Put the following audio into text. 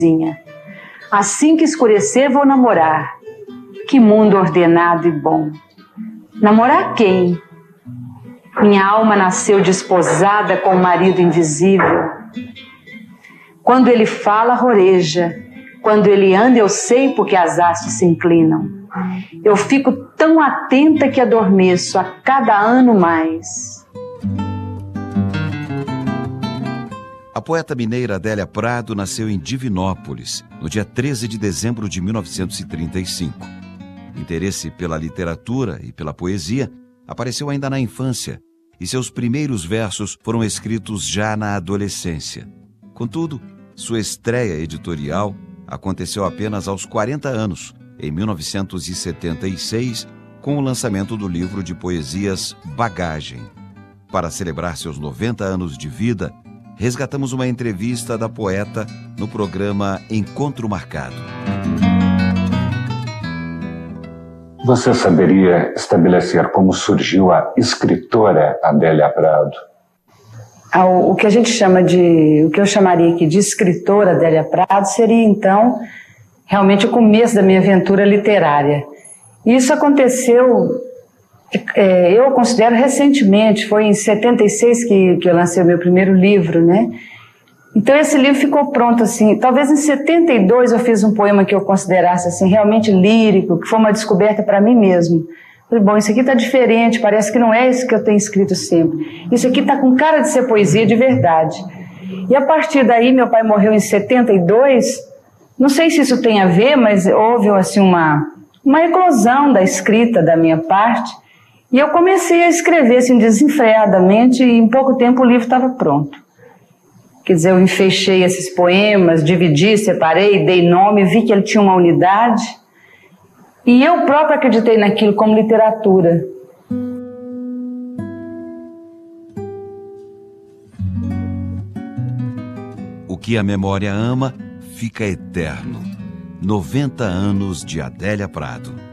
vizinha. Assim que escurecer vou namorar. Que mundo ordenado e bom. Namorar quem? Minha alma nasceu desposada com o marido invisível. Quando ele fala, roreja. Quando ele anda, eu sei porque as hastes se inclinam. Eu fico tão atenta que adormeço a cada ano mais. A poeta mineira Adélia Prado nasceu em Divinópolis, no dia 13 de dezembro de 1935. Interesse pela literatura e pela poesia apareceu ainda na infância, e seus primeiros versos foram escritos já na adolescência. Contudo, sua estreia editorial aconteceu apenas aos 40 anos, em 1976, com o lançamento do livro de poesias Bagagem. Para celebrar seus 90 anos de vida, resgatamos uma entrevista da poeta no programa Encontro Marcado. Você saberia estabelecer como surgiu a escritora Adélia Prado? O que a gente chama o que eu chamaria aqui de escritora Adélia Prado seria, então, realmente o começo da minha aventura literária. Isso aconteceu, eu considero recentemente, foi em 76 que eu lancei o meu primeiro livro, né? Então esse livro ficou pronto, assim, talvez em 72 eu fiz um poema que eu considerasse, assim, realmente lírico, que foi uma descoberta para mim mesmo. Falei, bom, isso aqui está diferente, parece que não é isso que eu tenho escrito sempre. Isso aqui está com cara de ser poesia de verdade. E a partir daí, meu pai morreu em 72, não sei se isso tem a ver, mas houve, assim, uma eclosão da escrita da minha parte, e eu comecei a escrever, assim, desenfreadamente, e em pouco tempo o livro estava pronto. Quer dizer, eu enfeixei esses poemas, dividi, separei, dei nome, vi que ele tinha uma unidade, e eu própria acreditei naquilo como literatura. O que a memória ama fica eterno. 90 anos de Adélia Prado.